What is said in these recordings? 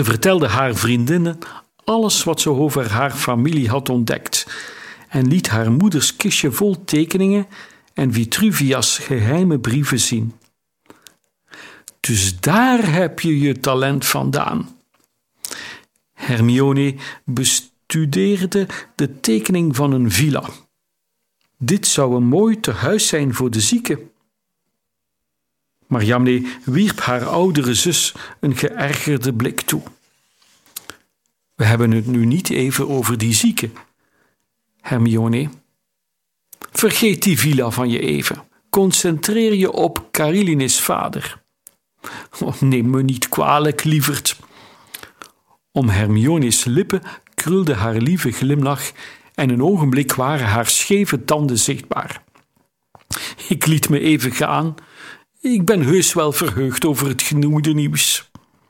Ze vertelde haar vriendinnen alles wat ze over haar familie had ontdekt en liet haar moeders kistje vol tekeningen en Vitruvia's geheime brieven zien. Dus daar heb je je talent vandaan. Hermione bestudeerde de tekening van een villa. Dit zou een mooi tehuis zijn voor de zieke. Mariamne wierp haar oudere zus een geërgerde blik toe. We hebben het nu niet even over die zieke, Hermione. Vergeet die villa van je even. Concentreer je op Cariline's vader. Neem me niet kwalijk, lieverd. Om Hermione's lippen krulde haar lieve glimlach en een ogenblik waren haar scheve tanden zichtbaar. Ik liet me even gaan. Ik ben heus wel verheugd over het genoemde nieuws.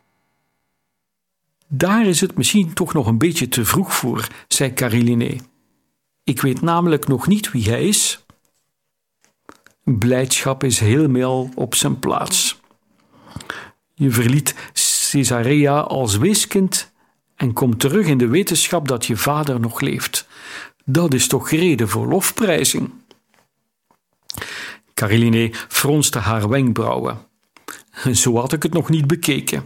Daar is het misschien toch nog een beetje te vroeg voor, zei Cariline. Ik weet namelijk nog niet wie hij is. Blijdschap is helemaal op zijn plaats. Je verliet Caesarea als weeskind en komt terug in de wetenschap dat je vader nog leeft. Dat is toch reden voor lofprijzing? Cariline fronste haar wenkbrauwen. Zo had ik het nog niet bekeken.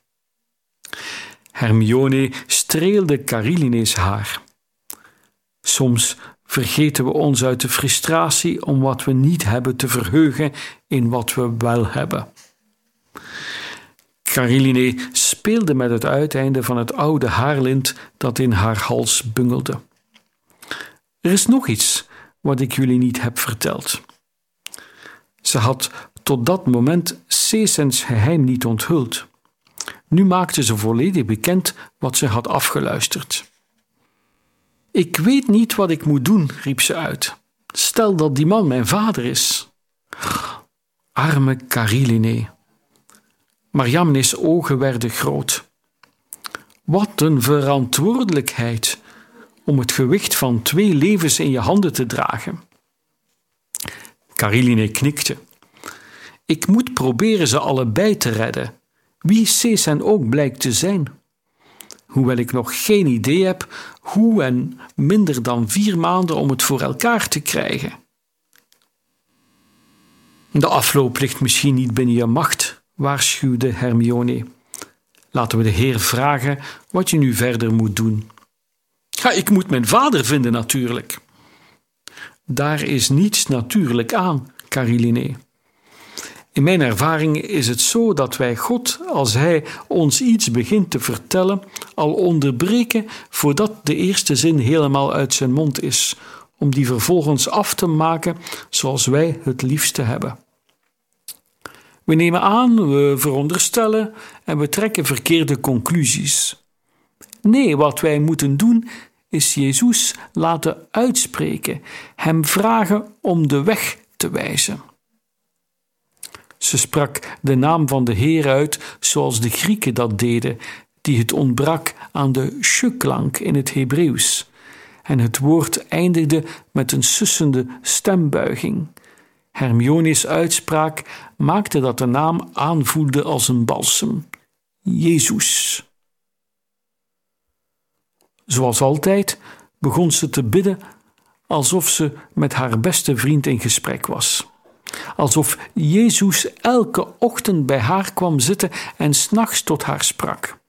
Hermione streelde Cariline's haar. Soms vergeten we ons uit de frustratie om wat we niet hebben te verheugen in wat we wel hebben. Cariline speelde met het uiteinde van het oude haarlint dat in haar hals bungelde. Er is nog iets wat ik jullie niet heb verteld. Ze had tot dat moment Caecens geheim niet onthuld. Nu maakte ze volledig bekend wat ze had afgeluisterd. Ik weet niet wat ik moet doen, riep ze uit. Stel dat die man mijn vader is. Arme Cariline. Mariamne's ogen werden groot. Wat een verantwoordelijkheid om het gewicht van 2 levens in je handen te dragen. Cariline knikte. Ik moet proberen ze allebei te redden, wie Caecen ook blijkt te zijn. Hoewel ik nog geen idee heb hoe en minder dan 4 maanden om het voor elkaar te krijgen. De afloop ligt misschien niet binnen je macht, waarschuwde Hermione. Laten we de Heer vragen wat je nu verder moet doen. Ik moet mijn vader vinden natuurlijk. Daar is niets natuurlijk aan, Cariline. In mijn ervaring is het zo dat wij God, als Hij ons iets begint te vertellen, al onderbreken voordat de eerste zin helemaal uit zijn mond is, om die vervolgens af te maken zoals wij het liefste hebben. We nemen aan, we veronderstellen en we trekken verkeerde conclusies. Nee, wat wij moeten doen is Jezus laten uitspreken, hem vragen om de weg te wijzen. Ze sprak de naam van de Heer uit zoals de Grieken dat deden, die het ontbrak aan de sh-klank in het Hebreeuws. En het woord eindigde met een sussende stembuiging. Hermione's uitspraak maakte dat de naam aanvoelde als een balsem. Jezus. Zoals altijd begon ze te bidden alsof ze met haar beste vriend in gesprek was. Alsof Jezus elke ochtend bij haar kwam zitten en 's nachts tot haar sprak.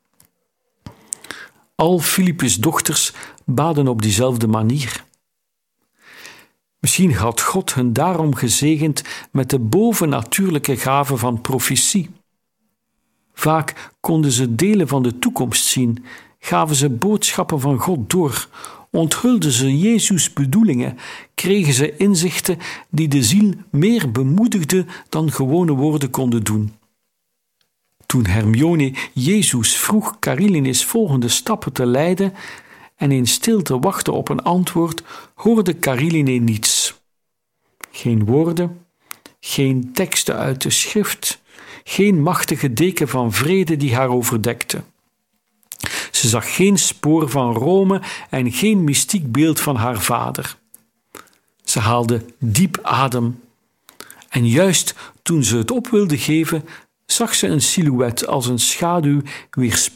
Al Filippus' dochters baden op diezelfde manier. Misschien had God hen daarom gezegend met de bovennatuurlijke gave van profetie. Vaak konden ze delen van de toekomst zien, gaven ze boodschappen van God door, onthulden ze Jezus' bedoelingen, kregen ze inzichten die de ziel meer bemoedigden dan gewone woorden konden doen. Toen Hermione Jezus vroeg Cariline's volgende stappen te leiden en in stilte wachtte op een antwoord, hoorde Cariline niets. Geen woorden, geen teksten uit de schrift, geen machtige deken van vrede die haar overdekte. Ze zag geen spoor van Rome en geen mystiek beeld van haar vader. Ze haalde diep adem. En juist toen ze het op wilde geven, zag ze een silhouet als een schaduw